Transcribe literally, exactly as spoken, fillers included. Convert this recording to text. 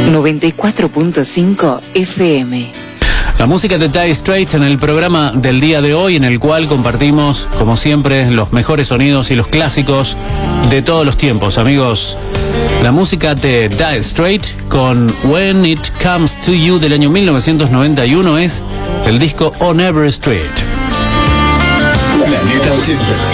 noventa y cuatro punto cinco F M. La música de Dire Straits en el programa del día de hoy, en el cual compartimos, como siempre, los mejores sonidos y los clásicos de todos los tiempos, amigos. La música de Dire Straits con When It Comes to You del año mil novecientos noventa y uno es el disco On Every Street. Planeta ochenta.